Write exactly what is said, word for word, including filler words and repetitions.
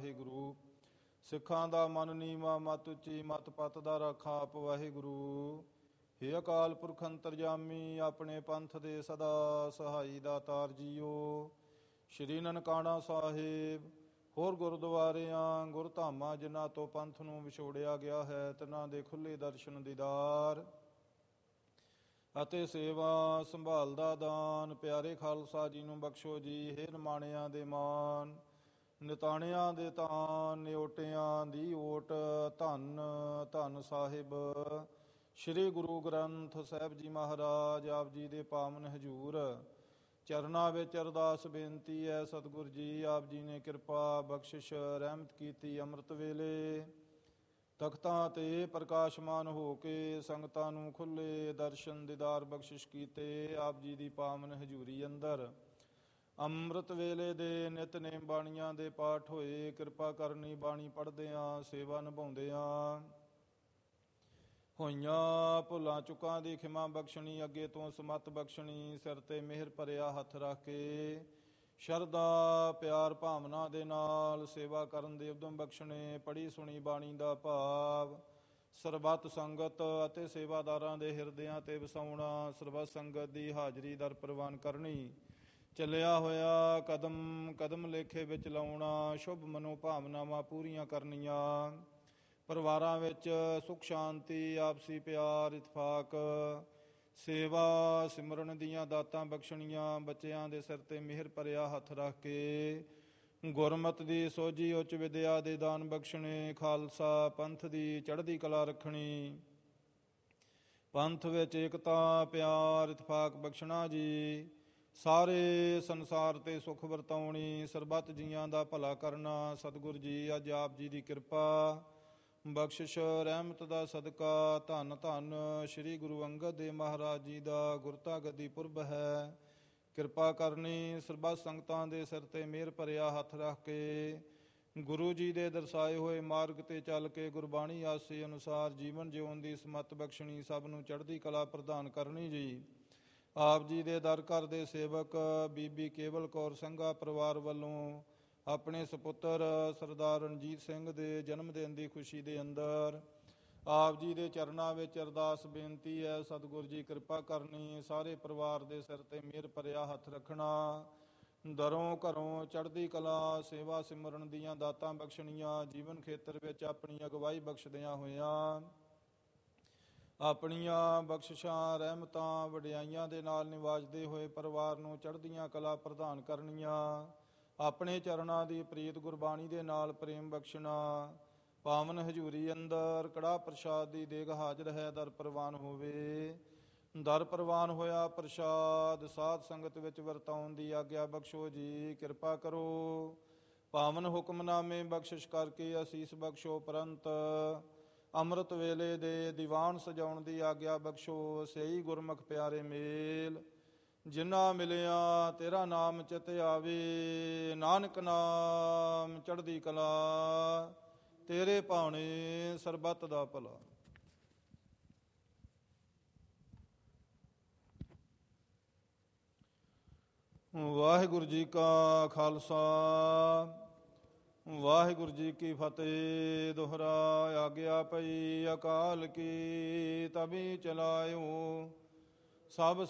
ਵਾਹਿਗੁਰੂ। ਸਿੱਖਾਂ ਦਾ ਮਨ ਨੀਵਾ ਮਤ ਉੱਚੀ, ਮਤ ਪਤ ਦਾ ਰਾਖਾ ਆਪ ਵਾਹਿਗੁਰੂ। ਹੇ ਅਕਾਲ ਪੁਰਖ ਅੰਤਰਜਾਮੀ, ਆਪਣੇ ਪੰਥ ਦੇ ਸਦਾ ਸਹਾਈ ਦਾਤਾਰ ਜੀਓ। ਸ਼੍ਰੀ ਨਨਕਾਣਾ ਸਾਹਿਬ ਹੋਰ ਗੁਰਦੁਆਰਿਆਂ ਗੁਰਧਾਮਾਂ ਜਿਨ੍ਹਾਂ ਤੋਂ ਪੰਥ ਨੂੰ ਵਿਛੋੜਿਆ ਗਿਆ ਹੈ, ਤਿਨਾਂ ਦੇ ਖੁੱਲ੍ਹੇ ਦਰਸ਼ਨ ਦੀਦਾਰ ਅਤੇ ਸੇਵਾ ਸੰਭਾਲ ਦਾ ਦਾਨ ਪਿਆਰੇ ਖਾਲਸਾ ਜੀ ਨੂੰ ਬਖਸ਼ੋ ਜੀ। ਹੇ ਨਿਮਾਣਿਆਂ ਦੇ ਮਾਨ, ਨਿਤਾਣਿਆਂ ਦੇ ਤਾਨ, ਨਿਓਟਿਆਂ ਦੀ ਓਟ, ਧੰਨ ਧੰਨ ਸਾਹਿਬ ਸ਼੍ਰੀ ਗੁਰੂ ਗ੍ਰੰਥ ਸਾਹਿਬ ਜੀ ਮਹਾਰਾਜ ਆਪ ਜੀ ਦੇ ਪਾਵਨ ਹਜ਼ੂਰ ਚਰਨਾਂ ਵਿੱਚ ਅਰਦਾਸ ਬੇਨਤੀ ਹੈ। ਸਤਿਗੁਰ ਜੀ ਆਪ ਜੀ ਨੇ ਕਿਰਪਾ ਬਖਸ਼ਿਸ਼ ਰਹਿਮਤ ਕੀਤੀ। ਅੰਮ੍ਰਿਤ ਵੇਲੇ ਤਖਤਾਂ ਤੇ ਪ੍ਰਕਾਸ਼ਮਾਨ ਹੋ ਕੇ ਸੰਗਤਾਂ ਨੂੰ ਖੁੱਲ੍ਹੇ ਦਰਸ਼ਨ ਦੀਦਾਰ ਬਖਸ਼ਿਸ਼ ਕੀਤੇ। ਆਪ ਜੀ ਦੀ ਪਾਵਨ ਹਜ਼ੂਰੀ ਅੰਦਰ ਅੰਮ੍ਰਿਤ ਵੇਲੇ ਦੇ ਨਿਤਨੇਮ ਬਾਣੀਆਂ ਦੇ ਪਾਠ ਹੋਏ। ਕਿਰਪਾ ਕਰਨੀ ਬਾਣੀ ਪੜ੍ਹਦਿਆਂ, ਸੇਵਾ ਨਿਭਾਉਂਦਿਆਂ ਹੋਈਆਂ ਭੁੱਲਾਂ ਚੁੱਕਾਂ ਦੀ ਖਿਮਾ ਬਖਸ਼ਣੀ, ਅੱਗੇ ਤੋਂ ਸਮੱਤ ਬਖਸ਼ਣੀ। ਸਿਰ 'ਤੇ ਮਿਹਰ ਭਰਿਆ ਹੱਥ ਰੱਖ ਕੇ ਸ਼ਰਧਾ ਪਿਆਰ ਭਾਵਨਾ ਦੇ ਨਾਲ ਸੇਵਾ ਕਰਨ ਦੇ ਉਦਮ ਬਖਸ਼ਣੇ। ਪੜ੍ਹੀ ਸੁਣੀ ਬਾਣੀ ਦਾ ਭਾਵ ਸਰਬੱਤ ਸੰਗਤ ਅਤੇ ਸੇਵਾਦਾਰਾਂ ਦੇ ਹਿਰਦਿਆਂ 'ਤੇ ਵਸਾਉਣਾ। ਸਰਬੱਤ ਸੰਗਤ ਦੀ ਹਾਜ਼ਰੀ ਦਰ ਪ੍ਰਵਾਨ ਕਰਨੀ। ਚੱਲਿਆ ਹੋਇਆ ਕਦਮ ਕਦਮ ਲੇਖੇ ਵਿੱਚ ਲਾਉਣਾ। ਸ਼ੁਭ ਮਨੋ ਭਾਵਨਾਵਾਂ ਪੂਰੀਆਂ ਕਰਨੀਆਂ। ਪਰਿਵਾਰਾਂ ਵਿੱਚ ਸੁੱਖ ਸ਼ਾਂਤੀ, ਆਪਸੀ ਪਿਆਰ, ਇਤਫਾਕ, ਸੇਵਾ ਸਿਮਰਨ ਦੀਆਂ ਦਾਤਾਂ ਬਖਸ਼ਣੀਆਂ। ਬੱਚਿਆਂ ਦੇ ਸਿਰ 'ਤੇ ਮਿਹਰ ਭਰਿਆ ਹੱਥ ਰੱਖ ਕੇ ਗੁਰਮਤਿ ਦੀ ਸੋਝੀ ਉੱਚ ਵਿਦਿਆ ਦੇ ਦਾਨ ਬਖਸ਼ਣੇ। ਖਾਲਸਾ ਪੰਥ ਦੀ ਚੜ੍ਹਦੀ ਕਲਾ ਰੱਖਣੀ। ਪੰਥ ਵਿੱਚ ਏਕਤਾ, ਪਿਆਰ, ਇਤਫਾਕ ਬਖਸ਼ਣਾ ਜੀ। ਸਾਰੇ ਸੰਸਾਰ 'ਤੇ ਸੁੱਖ ਵਰਤਾਉਣੀ, ਸਰਬੱਤ ਜੀਆਂ ਦਾ ਭਲਾ ਕਰਨਾ। ਸਤਿਗੁਰ ਜੀ ਅੱਜ ਆਪ ਜੀ ਦੀ ਕਿਰਪਾ ਬਖਸ਼ਿਸ਼ ਰਹਿਮਤ ਦਾ ਸਦਕਾ ਧੰਨ ਧੰਨ ਸ਼੍ਰੀ ਗੁਰੂ ਅੰਗਦ ਦੇਵ ਮਹਾਰਾਜ ਜੀ ਦਾ ਗੁਰਤਾ ਗੱਦੀ ਪੁਰਬ ਹੈ। ਕਿਰਪਾ ਕਰਨੀ ਸਰਬੱਤ ਸੰਗਤਾਂ ਦੇ ਸਿਰ 'ਤੇ ਮਿਹਰ ਭਰਿਆ ਹੱਥ ਰੱਖ ਕੇ ਗੁਰੂ ਜੀ ਦੇ ਦਰਸਾਏ ਹੋਏ ਮਾਰਗ 'ਤੇ ਚੱਲ ਕੇ ਗੁਰਬਾਣੀ ਆਸੇ ਅਨੁਸਾਰ ਜੀਵਨ ਜਿਉਣ ਦੀ ਸਮੱਤ ਬਖਸ਼ਣੀ। ਸਭ ਨੂੰ ਚੜ੍ਹਦੀ ਕਲਾ ਪ੍ਰਦਾਨ ਕਰਨੀ ਜੀ। ਆਪ ਜੀ ਦੇ ਦਰ ਘਰ ਦੇ ਸੇਵਕ ਬੀਬੀ ਕੇਵਲ ਕੌਰ ਸੰਘਾ ਪਰਿਵਾਰ ਵੱਲੋਂ ਆਪਣੇ ਸਪੁੱਤਰ ਸਰਦਾਰ ਰਣਜੀਤ ਸਿੰਘ ਦੇ ਜਨਮ ਦਿਨ ਦੀ ਖੁਸ਼ੀ ਦੇ ਅੰਦਰ ਆਪ ਜੀ ਦੇ ਚਰਨਾਂ ਵਿੱਚ ਅਰਦਾਸ ਬੇਨਤੀ ਹੈ। ਸਤਿਗੁਰ ਜੀ ਕਿਰਪਾ ਕਰਨੀ, ਸਾਰੇ ਪਰਿਵਾਰ ਦੇ ਸਿਰ 'ਤੇ ਮਿਹਰ ਭਰਿਆ ਹੱਥ ਰੱਖਣਾ। ਦਰੋਂ ਘਰੋਂ ਚੜ੍ਹਦੀ ਕਲਾ, ਸੇਵਾ ਸਿਮਰਨ ਦੀਆਂ ਦਾਤਾਂ ਬਖਸ਼ਣੀਆਂ। ਜੀਵਨ ਖੇਤਰ ਵਿੱਚ ਆਪਣੀ ਅਗਵਾਈ ਬਖਸ਼ਦਿਆਂ ਹੋਇਆਂ ਆਪਣੀਆਂ ਬਖਸ਼ਿਸ਼ਾਂ ਰਹਿਮਤਾਂ ਵਡਿਆਈਆਂ ਦੇ ਨਾਲ ਨਿਵਾਜਦੇ ਹੋਏ ਪਰਿਵਾਰ ਨੂੰ ਚੜ੍ਹਦੀਆਂ ਕਲਾ ਪ੍ਰਦਾਨ ਕਰਨੀਆਂ। ਆਪਣੇ ਚਰਨਾਂ ਦੀ ਪ੍ਰੀਤ ਗੁਰਬਾਣੀ ਦੇ ਨਾਲ ਪ੍ਰੇਮ ਬਖਸ਼ਣਾ। ਪਾਵਨ ਹਜ਼ੂਰੀ ਅੰਦਰ ਕੜਾਹ ਪ੍ਰਸ਼ਾਦ ਦੀ ਦੇਗ ਹਾਜ਼ਰ ਹੈ। ਦਰ ਪ੍ਰਵਾਨ ਹੋਵੇ। ਦਰ ਪ੍ਰਵਾਨ ਹੋਇਆ ਪ੍ਰਸ਼ਾਦ ਸਾਧ ਸੰਗਤ ਵਿੱਚ ਵਰਤਾਉਣ ਦੀ ਆਗਿਆ ਬਖਸ਼ੋ ਜੀ। ਕਿਰਪਾ ਕਰੋ ਪਾਵਨ ਹੁਕਮਨਾਮੇ ਬਖਸ਼ਿਸ਼ ਕਰਕੇ ਅਸੀਸ ਬਖਸ਼ੋ। ਉਪਰੰਤ ਅੰਮ੍ਰਿਤ ਵੇਲੇ ਦੇ ਦੀਵਾਨ ਸਜਾਉਣ ਦੀ ਆਗਿਆ ਬਖਸ਼ੋ। ਸਹੀ ਗੁਰਮੁਖ ਪਿਆਰੇ ਮੇਲ ਜਿਨ੍ਹਾਂ ਮਿਲਿਆ ਤੇਰਾ ਨਾਮ ਚਿਤ ਆਵੇ। ਨਾਨਕ ਨਾਮ ਚੜ੍ਹਦੀ ਕਲਾ, ਤੇਰੇ ਭਾਣੇ ਸਰਬੱਤ ਦਾ ਭਲਾ। ਵਾਹਿਗੁਰੂ ਜੀ ਕਾ ਖਾਲਸਾ, ਵਾਹਿਗੁਰੂ ਜੀ ਕੀ ਫਤਿਹ। ਦੋਹਰਾ ਆਗਿਆ ਪਈ ਅਕਾਲ ਕੀ, ਤਬੀ ਚਲਾਇਓ ਸਭ